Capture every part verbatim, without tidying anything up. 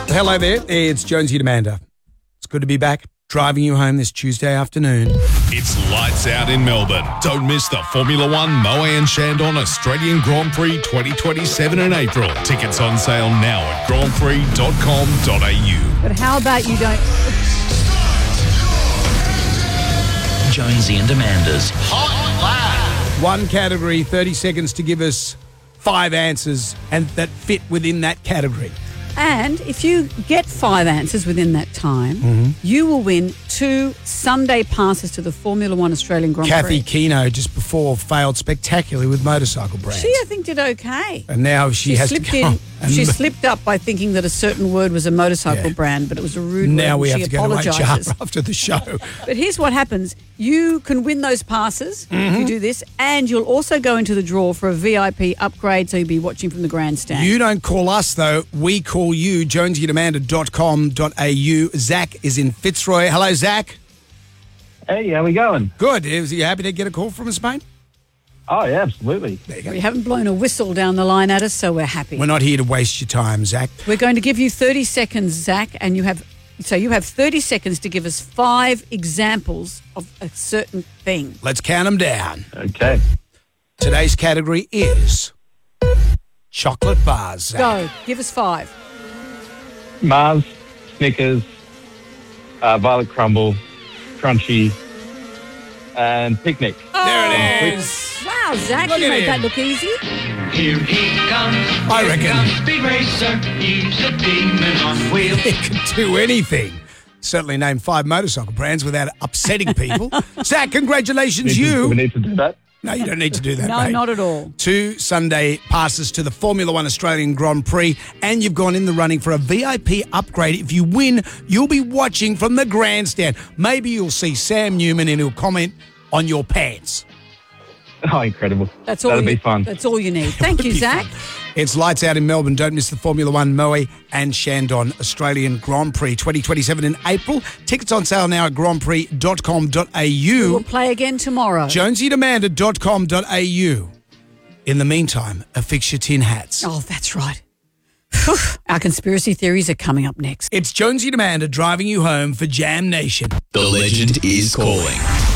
Hello there, it's Jonesy and Amanda. It's good to be back, driving you home this Tuesday afternoon. It's lights out in Melbourne. Don't miss the Formula One Moe and Chandon Australian Grand Prix twenty twenty-seven in April. Tickets on sale now at grand prix dot com dot a u. But how about you don't... Jonesy and Amanda's Hot Lap. One category, thirty seconds to give us five answers and that fit within that category. And if you get five answers within that time, mm-hmm. you will win two Sunday passes to the Formula One Australian Grand Kathy Prix. Keno just before failed spectacularly with motorcycle brands. She, I think, did okay. And now she, she has slipped to go. in. And She slipped up by thinking that a certain word was a motorcycle Yeah. brand, but it was a rude now word. we and have she to go to H R apologises. after the show. But here's what happens. You can win those passes Mm-hmm. if you do this, and you'll also go into the draw for a V I P upgrade, so you'll be watching from the grandstand. You don't call us, though. We call you, jonesy and amanda dot com dot a u. Zach is in Fitzroy. Hello, Zach. Hey, how we going? Good. Is you happy to get a call from us, mate? Oh, yeah, absolutely. There you go. We haven't blown a whistle down the line at us, so we're happy. We're not here to waste your time, Zach. We're going to give you thirty seconds, Zach, and you have so you have thirty seconds to give us five examples of a certain thing. Let's count them down. Okay. Today's category is chocolate bars, Zach. Go. Give us five. Mars, Snickers, uh, Violet Crumble, Crunchy, and Picnic. There it is. Wow, Zach, Look you at made him. that look easy. Here he comes. I Here reckon. comes Speed Racer. He's a demon on wheels. He can do anything. Certainly name five motorcycle brands without upsetting people. Zach, congratulations, We need to- we you. need to do that. No, you don't need to do that, No, mate. not at all. Two Sunday passes to the Formula One Australian Grand Prix, and you've gone in the running for a V I P upgrade. If you win, you'll be watching from the grandstand. Maybe you'll see Sam Newman and he'll comment on your pants. Oh, incredible. That's all. That'll you, be fun. That's all you need. Thank you, Be Zach. fun. It's lights out in Melbourne. Don't miss the Formula One Moe and Chandon Australian Grand Prix twenty twenty-seven in April. Tickets on sale now at grand prix dot com dot a u. We'll play again tomorrow. jonesy and amanda dot com dot a u. In the meantime, affix your tin hats. Oh, that's right. Our conspiracy theories are coming up next. It's Jonesy and Amanda driving you home for Jam Nation. The legend is calling.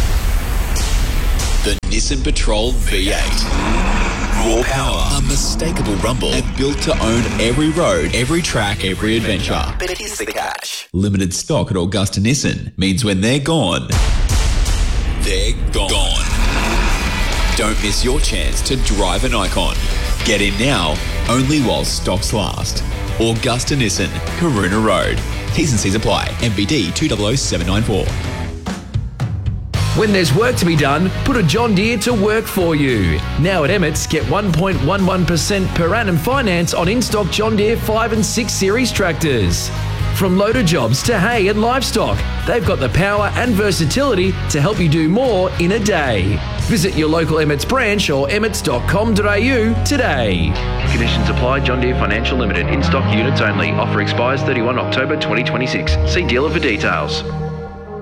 The Nissan Patrol V eight. Raw power, unmistakable rumble, and built to own every road, every track, every adventure. But it is the cash. Limited stock at Augusta Nissan means when they're gone, they're gone. Don't miss your chance to drive an icon. Get in now, only while stocks last. Augusta Nissan, Karuna Road. T's and C's apply. M V D two zero zero seven nine four. When there's work to be done, put a John Deere to work for you. Now at Emmett's, get one point one one percent per annum finance on in-stock John Deere five and six series tractors. From loader jobs to hay and livestock, they've got the power and versatility to help you do more in a day. Visit your local Emmett's branch or emmets dot com dot a u today. Conditions apply. John Deere Financial Limited. In-stock units only. Offer expires thirty-first of October twenty twenty-six. See dealer for details.